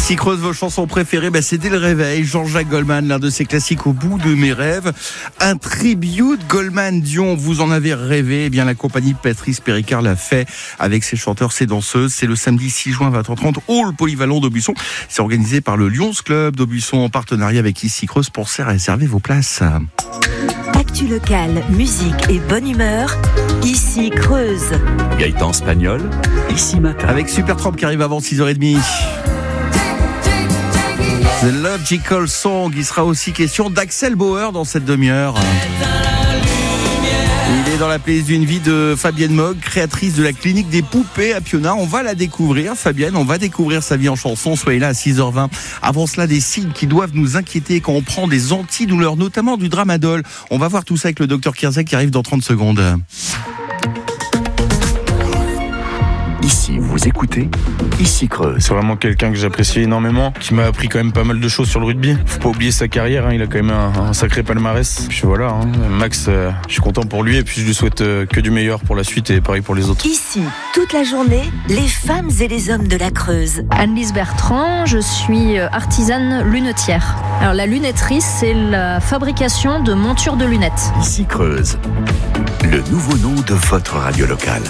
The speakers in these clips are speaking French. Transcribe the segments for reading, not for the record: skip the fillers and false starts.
Ici Creuse, vos chansons préférées, c'est dès le réveil. Jean-Jacques Goldman, l'un de ses classiques, Au bout de mes rêves. Un tribute Goldman Dion, vous en avez rêvé. Eh bien, la compagnie Patrice Péricard l'a fait avec ses chanteurs, ses danseuses. C'est le samedi 6 juin 20h30 au Polyvalent d'Aubusson. C'est organisé par le Lions Club d'Aubusson en partenariat avec Ici Creuse. Pensez à réserver vos places. Actu locale, musique et bonne humeur. Ici Creuse. Gaëtan Spagnol, Ici Matin. Avec Supertramp qui arrive avant 6h30. The Logical Song, il sera aussi question d'Axel Bauer dans cette demi-heure. Il est dans la playlist d'une vie de Fabienne Mogg, créatrice de la clinique des poupées à Piona. On va la découvrir, Fabienne, on va découvrir sa vie en chanson. Soyez là à 6h20. Avant cela, des signes qui doivent nous inquiéter quand on prend des antidouleurs, notamment du Dramadol. On va voir tout ça avec le docteur Kierzek qui arrive dans 30 secondes. Ici, vous écoutez Ici Creuse. C'est vraiment quelqu'un que j'apprécie énormément, qui m'a appris quand même pas mal de choses sur le rugby. Faut pas oublier sa carrière, il a quand même un sacré palmarès. Puis voilà, Max, je suis content pour lui et puis je lui souhaite que du meilleur pour la suite et pareil pour les autres. Ici, toute la journée, les femmes et les hommes de la Creuse. Anne-Lise Bertrand, je suis artisane lunetière. Alors la lunetterie, c'est la fabrication de montures de lunettes. Ici Creuse, le nouveau nom de votre radio locale.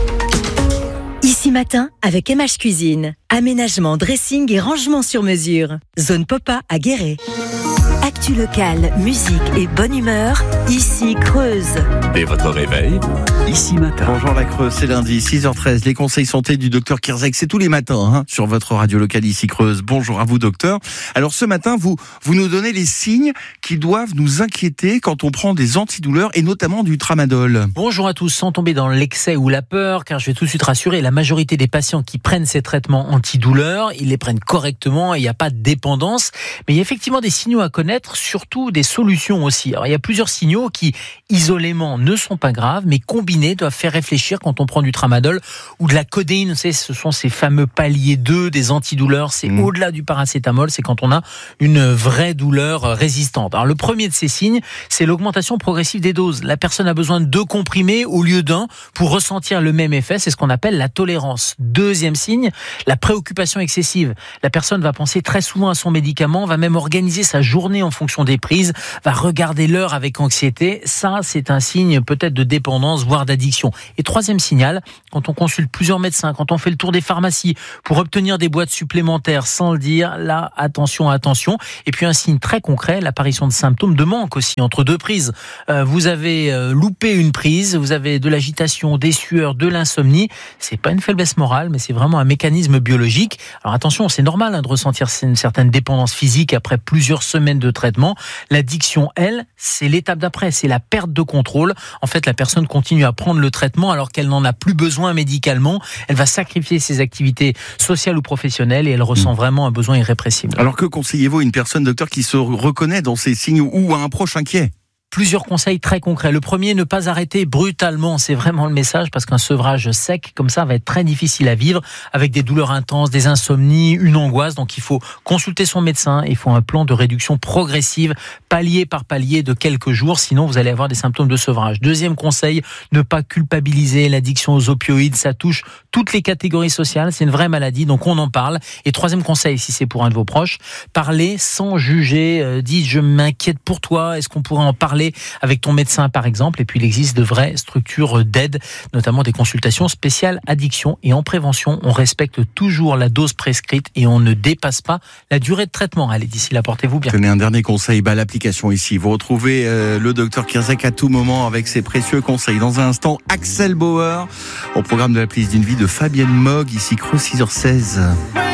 Ici Matin avec MH Cuisine. Aménagement, dressing et rangement sur mesure. Zone Popa à Guéret. Actu locale, musique et bonne humeur. Ici Creuse. Dès votre réveil, Ici Matin. Bonjour la Creuse, c'est lundi, 6h13. Les conseils santé du docteur Kierzek, c'est tous les matins sur votre radio locale Ici Creuse. Bonjour à vous docteur. Alors ce matin, vous nous donnez les signes qui doivent nous inquiéter quand on prend des antidouleurs et notamment du Tramadol. Bonjour à tous, sans tomber dans l'excès ou la peur, car je vais tout de suite rassurer, la majorité des patients qui prennent ces traitements antidouleurs, ils les prennent correctement et il n'y a pas de dépendance. Mais il y a effectivement des signaux à connaître, surtout des solutions aussi. Alors il y a plusieurs signaux qui, isolément, ne sont pas graves, mais combinés doivent faire réfléchir quand on prend du Tramadol ou de la codéine. Vous savez, ce sont ces fameux paliers 2 des antidouleurs. C'est au-delà du paracétamol, c'est quand on a une vraie douleur résistante. Alors le premier de ces signes, c'est l'augmentation progressive des doses. La personne a besoin de 2 comprimés au lieu d'un pour ressentir le même effet. C'est ce qu'on appelle la tolérance. Deuxième signe, la préoccupation excessive. La personne va penser très souvent à son médicament, va même organiser sa journée en fonction des prises, va regarder l'heure avec anxiété. Ça, c'est un signe peut-être de dépendance, voire d'addiction. Et troisième signal, quand on consulte plusieurs médecins, quand on fait le tour des pharmacies pour obtenir des boîtes supplémentaires sans le dire, là, attention. Et puis un signe très concret, l'apparition de symptômes de manque aussi entre 2 prises. Vous avez loupé une prise, vous avez de l'agitation, des sueurs, de l'insomnie. C'est pas une faiblesse morale, mais c'est vraiment un mécanisme biologique. Alors attention, c'est normal de ressentir une certaine dépendance physique après plusieurs semaines de traitement. L'addiction, elle, c'est l'étape d'après, c'est la perte de contrôle. En fait, la personne continue à prendre le traitement alors qu'elle n'en a plus besoin médicalement. Elle va sacrifier ses activités sociales ou professionnelles et elle ressent vraiment un besoin irrépressible. Alors que conseillez-vous à une personne, docteur, qui se reconnaît dans ces signes ou à un proche inquiet ? Plusieurs conseils très concrets. Le premier, ne pas arrêter brutalement. C'est vraiment le message parce qu'un sevrage sec comme ça va être très difficile à vivre avec des douleurs intenses, des insomnies, une angoisse. Donc il faut consulter son médecin. Il faut un plan de réduction progressive, palier par palier de quelques jours. Sinon, vous allez avoir des symptômes de sevrage. Deuxième conseil, ne pas culpabiliser. L'addiction aux opioïdes, ça touche toutes les catégories sociales. C'est une vraie maladie, donc on en parle. Et troisième conseil, si c'est pour un de vos proches, parlez sans juger. Dites, je m'inquiète pour toi. Est-ce qu'on pourrait en parler avec ton médecin par exemple? Et puis il existe de vraies structures d'aide, notamment des consultations spéciales addiction. Et en prévention, on respecte toujours la dose prescrite et on ne dépasse pas la durée de traitement. Allez, d'ici là, portez-vous bien. Tenez, un dernier conseil, l'application ici. Vous retrouvez le docteur Kierzek à tout moment avec ses précieux conseils. Dans un instant, Axel Bauer au programme de la playlist d'une vie de Fabienne Mogg, Ici Creuse, 6h16.